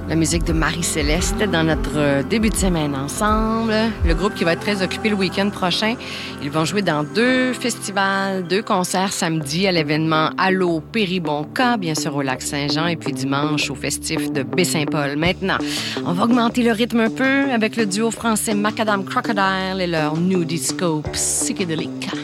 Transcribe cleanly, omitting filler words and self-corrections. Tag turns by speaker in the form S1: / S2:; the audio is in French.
S1: La musique de Marie-Céleste dans notre début de semaine ensemble. Le groupe qui va être très occupé le week-end prochain. Ils vont jouer dans 2 festivals, 2 concerts samedi à l'événement Allô Péribonka, bien sûr au Lac-Saint-Jean, et puis dimanche au festif de Baie-Saint-Paul. Maintenant, on va augmenter le rythme un peu avec le duo français Macadam Crocodile et leur Nudiscope psychédélique.